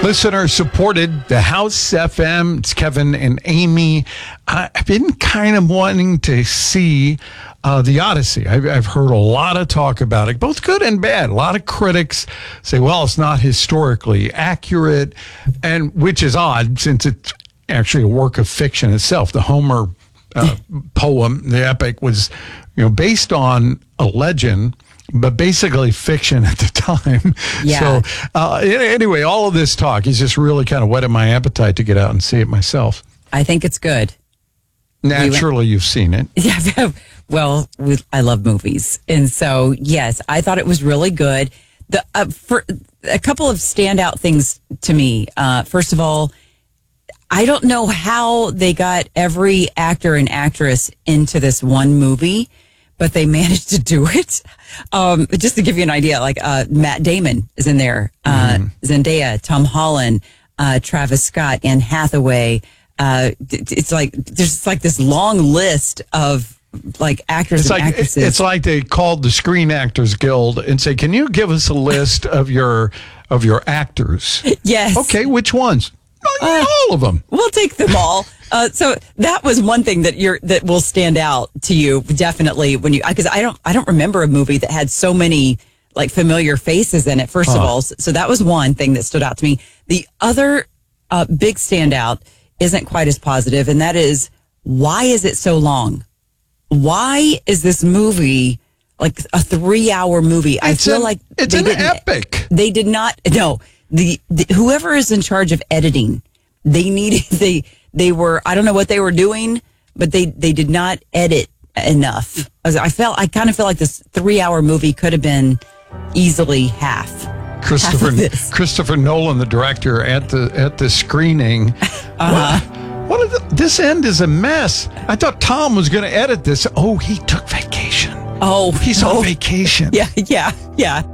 Listener supported the House FM. It's Kevin and Amy. I've been kind of wanting to see the Odyssey. I've heard a lot of talk about it, both good and bad. A lot of critics say, well, it's not historically accurate, and which is odd since it's actually a work of fiction itself. The Homer poem, the epic, was based on a legend, but basically fiction at the time. Yeah. So anyway, all of this talk is just really kind of whetted my appetite to get out and see it myself. I think it's good. Naturally, you've seen it. Yeah. Well, I love movies. And so, yes, I thought it was really good. For a couple of standout things to me. First of all, I don't know how they got every actor and actress into this one movie, but they managed to do it. Just to give you an idea, like Matt Damon is in there, Zendaya, Tom Holland, Travis Scott, Anne Hathaway. It's like there's like this long list of like actors and actresses. It's like they called the Screen Actors Guild and say, "Can you give us a list of your actors?" Yes. Okay, which ones? All of them. We'll take them all. So that was one thing that will stand out to you definitely when because I don't remember a movie that had so many like familiar faces in it. First of all, so that was one thing that stood out to me. The other big standout isn't quite as positive, and that is, why is it so long? Why is this movie like a 3-hour movie? I feel like it's an epic. They did not. No. The whoever is in charge of editing, they were, I don't know what they were doing, but they did not edit enough. I kind of feel like this 3-hour movie could have been easily half. Christopher Nolan, the director, at the screening. This end is a mess. I thought Tom was going to edit this. Oh, he took vacation. Oh, he's on vacation. Yeah.